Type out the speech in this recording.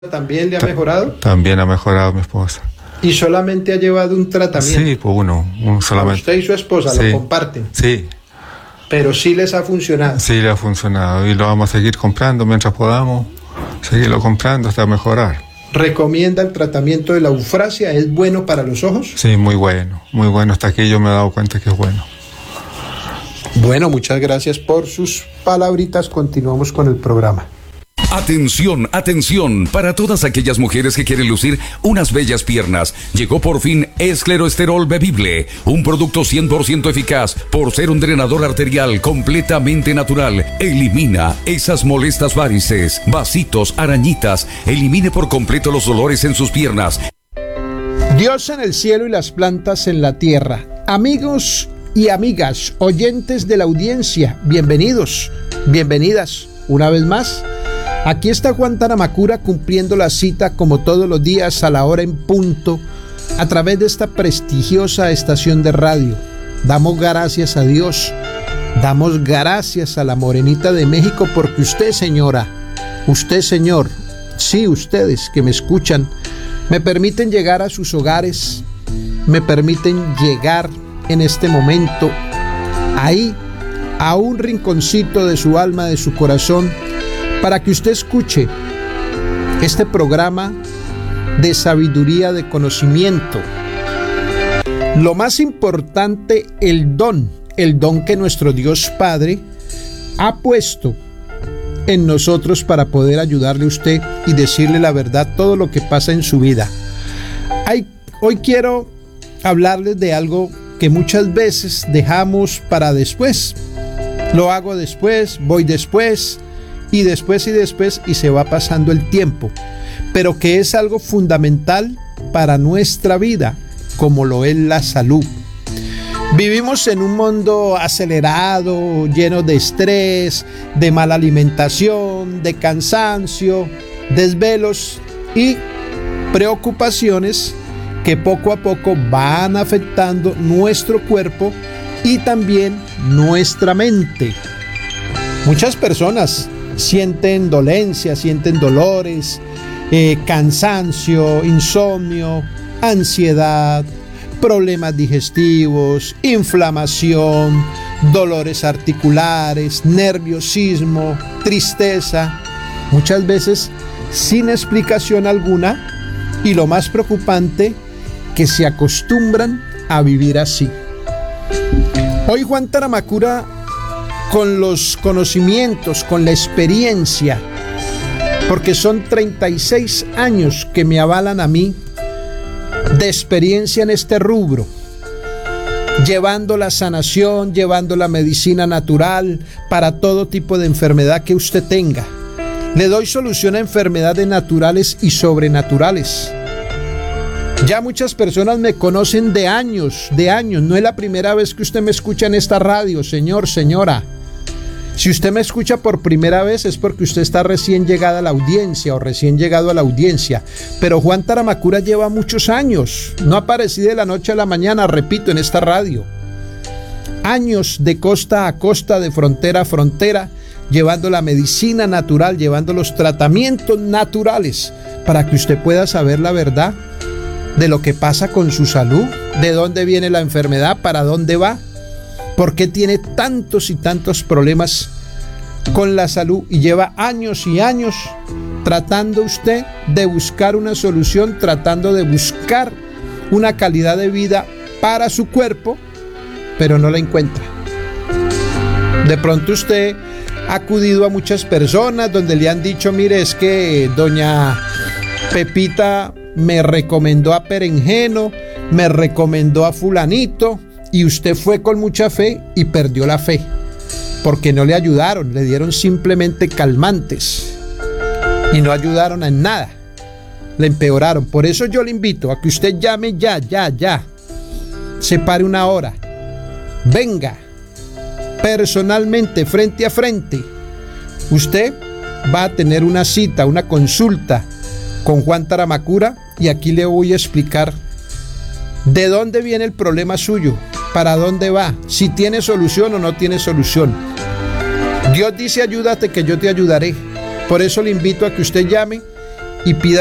¿También le ha mejorado? También ha mejorado mi esposa. ¿Y solamente ha llevado un tratamiento? Sí, pues uno solamente. Usted y su esposa Sí. lo comparten. Sí, Pero sí les ha funcionado. sí le ha funcionado y lo vamos a seguir comprando mientras podamos, seguirlo comprando hasta mejorar. ¿Recomienda el tratamiento de la eufrasia? ¿Es bueno para los ojos? Sí, muy bueno, hasta aquí yo me he dado cuenta que es bueno. Bueno, muchas gracias por sus palabritas. Continuamos con el programa. Atención, atención, para todas aquellas mujeres que quieren lucir unas bellas piernas. Llegó por fin Escleroesterol Bebible, un producto 100% eficaz por ser un drenador arterial completamente natural. Elimina esas molestas varices, vasitos, arañitas. Elimine por completo los dolores en sus piernas. Dios en el cielo y las plantas en la tierra. Amigos y amigas, oyentes de la audiencia, bienvenidos, bienvenidas una vez más. Aquí está Juan Taramacura cumpliendo la cita como todos los días a la hora en punto a través de esta prestigiosa estación de radio. Damos gracias a Dios, damos gracias a la Morenita de México porque usted, señora, usted, señor, sí, ustedes que me escuchan, me permiten llegar a sus hogares, me permiten llegar en este momento ahí a un rinconcito de su alma, de su corazón, para que usted escuche este programa de sabiduría, de conocimiento. Lo más importante, el don que nuestro Dios Padre ha puesto en nosotros para poder ayudarle a usted y decirle la verdad, todo lo que pasa en su vida. Hoy quiero hablarles de algo que muchas veces dejamos para después. Lo hago después, voy después, y después y se va pasando el tiempo, pero que es algo fundamental para nuestra vida, como lo es la salud. Vivimos en un mundo acelerado, lleno de estrés, de mala alimentación, de cansancio, desvelos y preocupaciones que poco a poco van afectando nuestro cuerpo y también nuestra mente. Muchas personas sienten dolencias, sienten dolores, cansancio, insomnio, ansiedad, problemas digestivos, inflamación, dolores articulares, nerviosismo, tristeza, muchas veces sin explicación alguna, y lo más preocupante, que se acostumbran a vivir así. Hoy Juan Taramacura, con los conocimientos, con la experiencia, porque son 36 años que me avalan a mí de experiencia en este rubro, llevando la sanación, llevando la medicina natural para todo tipo de enfermedad que usted tenga. Le doy solución a enfermedades naturales y sobrenaturales. Ya muchas personas me conocen de años, no es la primera vez que usted me escucha en esta radio, señor, señora. Si usted me escucha por primera vez es porque usted está recién llegada a la audiencia o recién llegado a la audiencia. Pero Juan Taramacura lleva muchos años. No aparecí de la noche a la mañana, repito, en esta radio. Años de costa a costa, de frontera a frontera, llevando la medicina natural, llevando los tratamientos naturales para que usted pueda saber la verdad de lo que pasa con su salud, de dónde viene la enfermedad, para dónde va. ¿Por qué tiene tantos y tantos problemas con la salud? Y lleva años y años tratando usted de buscar una solución, tratando de buscar una calidad de vida para su cuerpo, pero no la encuentra. De pronto usted ha acudido a muchas personas donde le han dicho, mire, es que doña Pepita me recomendó a Perengeno, me recomendó a fulanito, y usted fue con mucha fe y perdió la fe, porque no le ayudaron, le dieron simplemente calmantes y no ayudaron en nada, le empeoraron. Por eso yo le invito a que usted llame ya, separe una hora, venga personalmente, frente a frente. Usted va a tener una cita, una consulta con Juan Taramacura, y aquí le voy a explicar de dónde viene el problema suyo, para dónde va, si tiene solución o no tiene solución. Dios dice, ayúdate que yo te ayudaré. Por eso le invito a que usted llame y pida